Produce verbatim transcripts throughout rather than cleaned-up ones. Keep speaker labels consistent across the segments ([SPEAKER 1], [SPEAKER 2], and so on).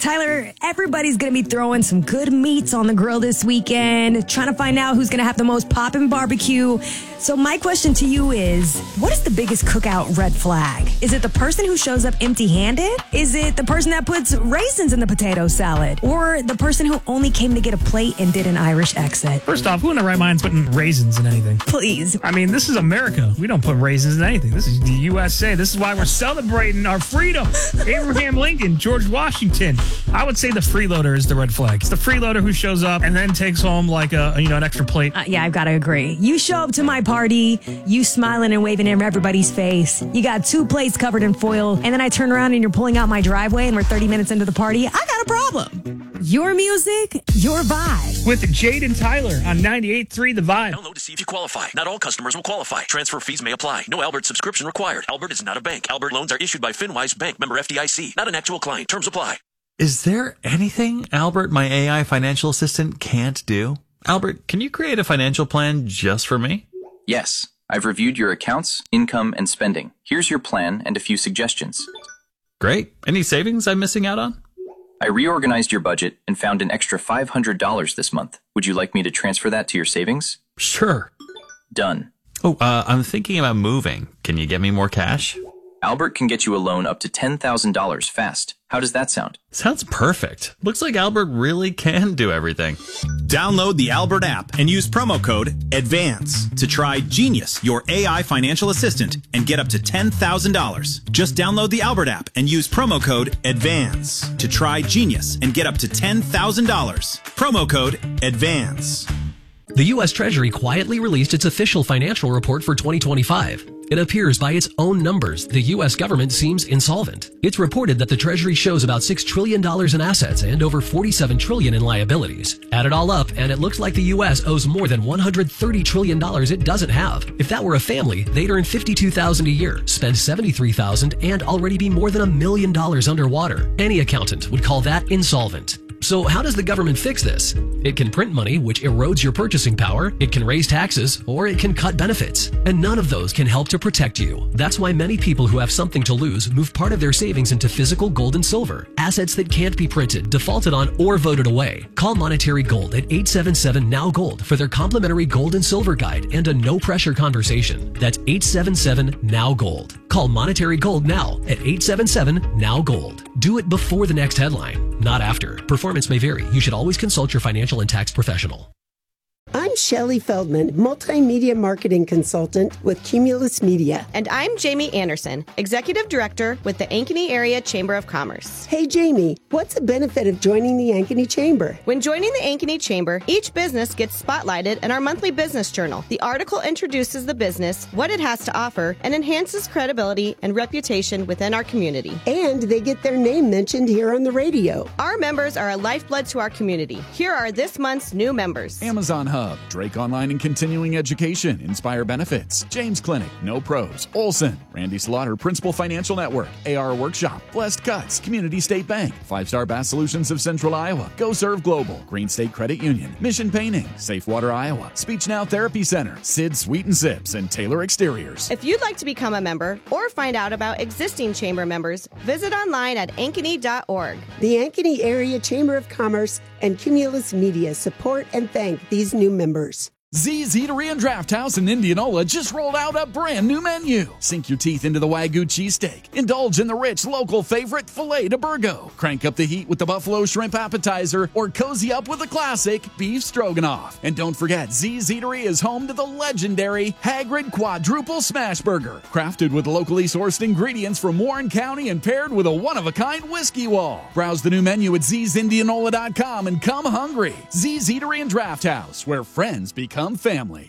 [SPEAKER 1] Tyler, everybody's going to be throwing some good meats on the grill this weekend, trying to find out who's going to have the most poppin' barbecue. So my question to you is, what is the biggest cookout red flag? Is it the person who shows up empty-handed? Is it the person that puts raisins in the potato salad? Or the person who only came to get a plate and did an Irish exit?
[SPEAKER 2] First off, who in their right mind's putting raisins in anything?
[SPEAKER 1] Please.
[SPEAKER 2] I mean, this is America. We don't put raisins in anything. This is the U S A. This is why we're celebrating our freedom. Abraham Lincoln, George Washington. I would say the freeloader is the red flag. It's the freeloader who shows up and then takes home like a, you know, an extra plate.
[SPEAKER 1] Uh, yeah, I've got to agree. You show up to my party, you smiling and waving in everybody's face. You got two plates covered in foil, and then I turn around and you're pulling out my driveway and we're thirty minutes into the party. I got a problem. Your music, your vibe.
[SPEAKER 2] With Jade and Tyler on ninety-eight point three The Vibe.
[SPEAKER 3] Download to see if you qualify. Not all customers will qualify. Transfer fees may apply. No Albert subscription required. Albert is not a bank. Albert loans are issued by FinWise Bank, member F D I C. Not an actual client. Terms apply.
[SPEAKER 4] Is there anything Albert, my A I financial assistant, can't do? Albert, can you create a financial plan just for me?
[SPEAKER 5] Yes. I've reviewed your accounts, income, and spending. Here's your plan and a few suggestions.
[SPEAKER 4] Great. Any savings I'm missing out on?
[SPEAKER 5] I reorganized your budget and found an extra five hundred dollars this month. Would you like me to transfer that to your savings?
[SPEAKER 4] Sure.
[SPEAKER 5] Done.
[SPEAKER 4] Oh, uh, I'm thinking about moving. Can you get me more cash?
[SPEAKER 5] Albert can get you a loan up to ten thousand dollars fast. How does that sound?
[SPEAKER 4] Sounds perfect. Looks like Albert really can do everything.
[SPEAKER 6] Download the Albert app and use promo code ADVANCE to try Genius, your A I financial assistant, and get up to ten thousand dollars. Just download the Albert app and use promo code ADVANCE to try Genius and get up to ten thousand dollars. Promo code ADVANCE.
[SPEAKER 7] The U S Treasury quietly released its official financial report for twenty twenty-five. It appears by its own numbers, the U S government seems insolvent. It's reported that the Treasury shows about six trillion dollars in assets and over forty-seven trillion dollars in liabilities. Add it all up, and it looks like the U S owes more than one hundred thirty trillion dollars it doesn't have. If that were a family, they'd earn fifty-two thousand dollars a year, spend seventy-three thousand dollars, and already be more than a million dollars underwater. Any accountant would call that insolvent. So how does the government fix this? It can print money, which erodes your purchasing power, it can raise taxes, or it can cut benefits. And none of those can help to protect you. That's why many people who have something to lose move part of their savings into physical gold and silver, assets that can't be printed, defaulted on, or voted away. Call Monetary Gold at eight seven seven N O W Gold for their complimentary gold and silver guide and a no-pressure conversation. That's eight seven seven N O W Gold. Call Monetary Gold now at eight seven seven N O W Gold. Do it before the next headline, not after. Performance may vary. You should always consult your financial and tax professional.
[SPEAKER 8] I'm Shelley Feldman, multimedia marketing consultant with Cumulus Media.
[SPEAKER 9] And I'm Jamie Anderson, executive director with the Ankeny Area Chamber of Commerce.
[SPEAKER 8] Hey, Jamie, what's the benefit of joining the Ankeny Chamber?
[SPEAKER 9] When joining the Ankeny Chamber, each business gets spotlighted in our monthly business journal. The article introduces the business, what it has to offer, and enhances credibility and reputation within our community.
[SPEAKER 8] And they get their name mentioned here on the radio.
[SPEAKER 9] Our members are a lifeblood to our community. Here are this month's new members.
[SPEAKER 10] Amazon Hub, Drake Online and Continuing Education, Inspire Benefits, James Clinic, No Pros, Olson, Randy Slaughter, Principal Financial Network, A R Workshop, Blessed Cuts, Community State Bank, Five Star Bass Solutions of Central Iowa, Go Serve Global, Green State Credit Union, Mission Painting, Safe Water Iowa, Speech Now Therapy Center, Sid Sweet and Sips, and Taylor Exteriors.
[SPEAKER 9] If you'd like to become a member or find out about existing chamber members, visit online at ankeny dot org.
[SPEAKER 8] The Ankeny Area Chamber of Commerce and Cumulus Media support and thank these new members.
[SPEAKER 10] Z's Eatery and Draft House in Indianola just rolled out a brand new menu. Sink your teeth into the Wagyu cheesesteak. Indulge in the rich local favorite filet de Burgo. Crank up the heat with the buffalo shrimp appetizer or cozy up with the classic beef stroganoff. And don't forget, Z's Eatery is home to the legendary Hagrid Quadruple Smash Burger. Crafted with locally sourced ingredients from Warren County and paired with a one-of-a-kind whiskey wall. Browse the new menu at z's indianola dot com and come hungry. Z's Eatery and Draft House, where friends become family.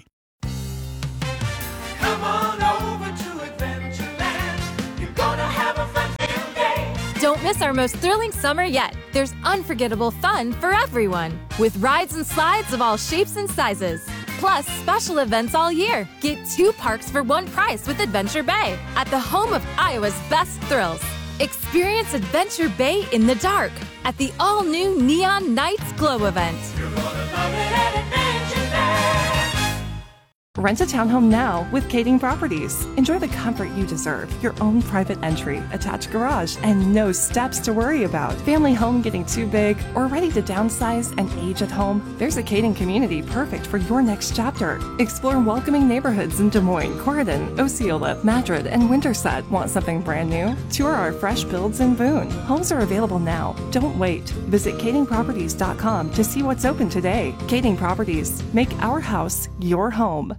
[SPEAKER 11] Come on over to Adventureland. You're gonna have a fun-filled day.
[SPEAKER 12] Don't miss our most thrilling summer yet. There's unforgettable fun for everyone, with rides and slides of all shapes and sizes. Plus, special events all year. Get two parks for one price with Adventure Bay at the home of Iowa's best thrills. Experience Adventure Bay in the dark at the all-new Neon Nights Glow event.
[SPEAKER 11] You're gonna love it at Adventure Bay.
[SPEAKER 13] Rent a townhome now with Kading Properties. Enjoy the comfort you deserve, your own private entry, attached garage, and no steps to worry about. Family home getting too big or ready to downsize and age at home? There's a Kading community perfect for your next chapter. Explore welcoming neighborhoods in Des Moines, Corydon, Osceola, Madrid, and Winterset. Want something brand new? Tour our fresh builds in Boone. Homes are available now. Don't wait. Visit kading properties dot com to see what's open today. Kading Properties. Make our house your home.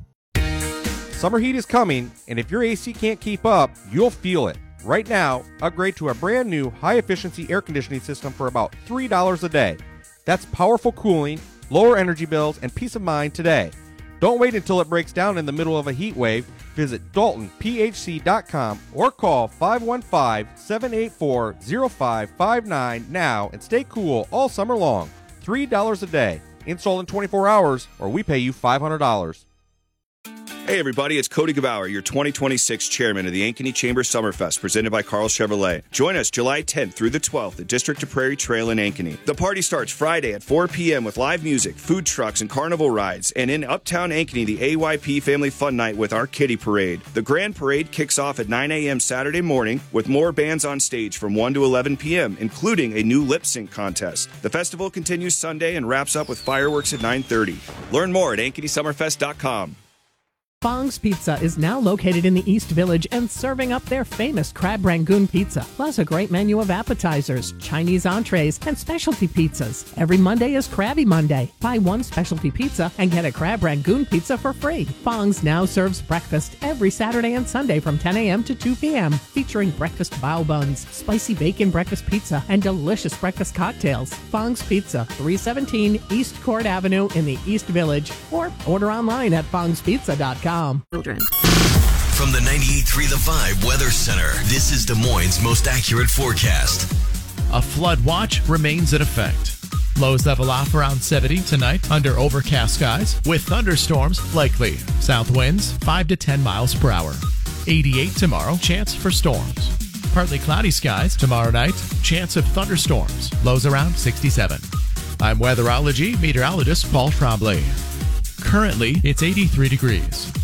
[SPEAKER 14] Summer heat is coming, and if your A C can't keep up, you'll feel it. Right now, upgrade to a brand new high-efficiency air conditioning system for about three dollars a day. That's powerful cooling, lower energy bills, and peace of mind today. Don't wait until it breaks down in the middle of a heat wave. Visit Dalton P H C dot com or call five one five, seven eight four, zero five five nine now and stay cool all summer long. three dollars a day. Install in twenty-four hours or we pay you five hundred dollars.
[SPEAKER 15] Hey everybody, it's Cody Gebauer, your twenty twenty-six chairman of the Ankeny Chamber Summerfest, presented by Carl Chevrolet. Join us July tenth through the twelfth at District to Prairie Trail in Ankeny. The party starts Friday at four p.m. with live music, food trucks, and carnival rides. And in Uptown Ankeny, the A Y P Family Fun Night with our Kitty Parade. The Grand Parade kicks off at nine a.m. Saturday morning with more bands on stage from one to eleven p.m., including a new lip sync contest. The festival continues Sunday and wraps up with fireworks at nine thirty. Learn more at ankeny summerfest dot com.
[SPEAKER 16] Fong's Pizza is now located in the East Village and serving up their famous Crab Rangoon pizza, plus a great menu of appetizers, Chinese entrees, and specialty pizzas. Every Monday is Krabby Monday. Buy one specialty pizza and get a Crab Rangoon pizza for free. Fong's now serves breakfast every Saturday and Sunday from ten a.m. to two p.m., featuring breakfast bao buns, spicy bacon breakfast pizza, and delicious breakfast cocktails. Fong's Pizza, three seventeen East Court Avenue in the East Village, or order online at fongs pizza dot com. Children.
[SPEAKER 17] From the ninety-eight point three The Vibe Weather Center, this is Des Moines' most accurate forecast.
[SPEAKER 18] A flood watch remains in effect. Lows level off around seventy tonight under overcast skies with thunderstorms likely. South winds five to ten miles per hour. eighty-eight tomorrow, chance for storms. Partly cloudy skies tomorrow night, chance of thunderstorms. Lows around sixty-seven. I'm weatherology meteorologist Paul Trombley. Currently, it's eighty-three degrees.